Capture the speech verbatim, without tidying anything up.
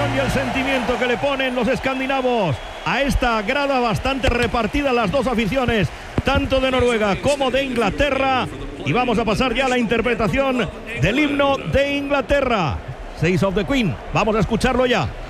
emoción y el sentimiento que le ponen los escandinavos a esta grada bastante repartida, las dos aficiones, tanto de Noruega como de Inglaterra. Y vamos a pasar ya a la interpretación del himno de Inglaterra, Six of the Queen. Vamos a escucharlo ya.